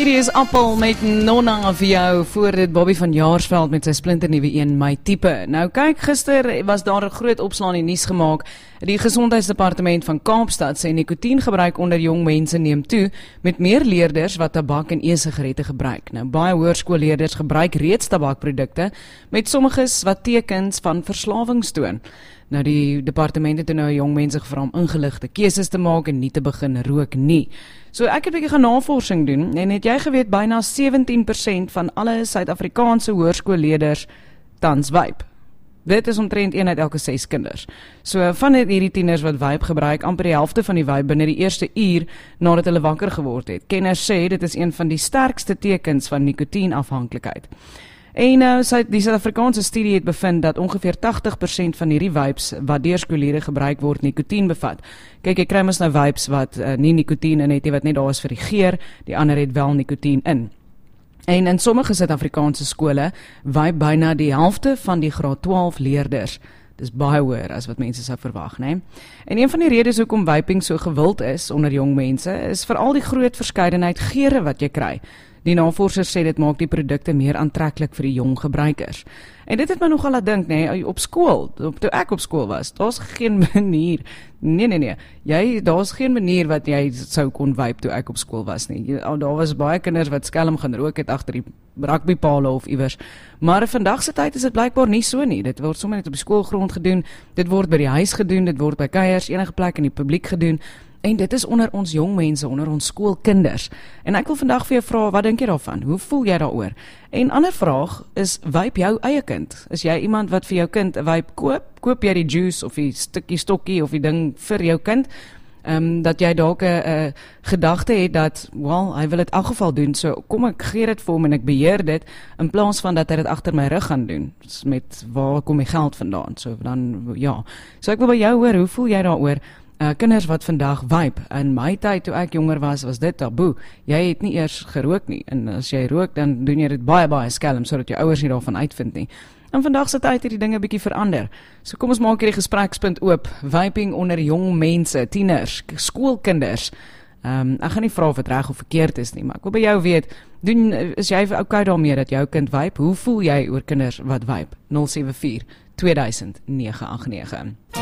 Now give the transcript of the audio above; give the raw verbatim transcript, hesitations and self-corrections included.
Hierdie is Appel met Nonna vir jou, voor dit Bobby van Jaarsveld met sy splinternuwe een My Tipe. Nou kyk, gister was daar 'n groot opslaan in nuus gemaak. Die Gesondheidsdepartement van Kaapstad sê nikotiengebruik onder jong mense neem toe, met meer leerders wat tabak en e-sigarette gebruik. Nou baie hoërskoolleerders gebruik reeds tabakprodukte, met sommiges wat tekens van verslawing toon. Nou die departement het nou jong mense gevra om ingeligte keuses te maak en nie te begin rook nie. So ek het 'n bietjie gaan navorsing doen en het jy geweet byna sewentien persent van alle Suid-Afrikaanse hoërskoolleerders tans vape. Dit is omtrent een uit elke ses kinders. So van hierdie tieners wat vape gebruik, amper die helfte van die vape binne die eerste uur nadat hulle wakker geword het. Kenners sê dit is een van die sterkste tekens van nikotienafhanklikheid. En nou, die Suid-Afrikaanse studie het bevind dat ongeveer tagtig persent van hierdie vapes wat deur skoolleerders gebruik word, nikotien bevat. Kyk, jy kry mos nou vapes wat uh, nie nikotien in het, wat net daar is vir die geur, die ander het wel nikotien in. En in sommige Suid-Afrikaanse skole vape byna die helfte van die graad twaalf leerders. Dis baie hoër as wat mense sou verwag, né? En een van die redes hoekom vaping so gewild is onder jong mense, is veral die groot verskeidenheid geure wat jy kry. Die navorsers sê dit maak die produkte meer aantreklik vir die jong gebruikers. En dit het my nogal laat dink, nee, op skool, op, toe ek op skool was, daar's geen manier, nee, nee, nee, jy, daar's geen manier wat jy sou kon vape toe ek op skool was nie. Jy, daar was baie kinders wat skelm gaan rook het agter die rugbypale of iewers, maar vandag se tyd is dit blykbaar nie so nie. Dit word sommer net op die skoolgrond gedoen, dit word by die huis gedoen, dit word by kuiers, enige plek in die publiek gedoen. En dit is onder ons jong mense, onder ons skoolkinders. En ek wil vandag vir jou vra, wat dink jy daarvan? Hoe voel jy daaroor? En ander vraag is, vape jou eie kind? Is jy iemand wat vir jou kind 'n vape koop? Koop jy die juice of die stukkie stokkie of die ding vir jou kind? Um, dat jy dalk 'n gedagte het dat, wel, hy wil dit in elk geval doen, so kom ek gee dit vir hom en ek beheer dit, in plaas van dat hy dit agter my rug gaan doen, met waar kom die geld vandaan? So dan, ja. So ek wil by jou hoor, hoe voel jy daaroor? Uh, kinders wat vandag vape, in my tyd toe ek jonger was, was dit taboe. Jy het nie eers gerook nie, en as jy rook, dan doen jy dit baie, baie skelm, sodat jou ouers nie daarvan uitvind nie. En vandag se tyd het die dinge bietjie verander. So kom ons maak hierdie gesprekspunt oop. Vaping onder jong mense, tieners, skoolkinders. Um, ek gaan nie vra of dit reg of verkeerd is nie, maar ek wil by jou weet, doen, is jy okay daarmee dat jou kind vape? Hoe voel jy oor kinders wat vape? nul sewe vier twee duisend nege agt nege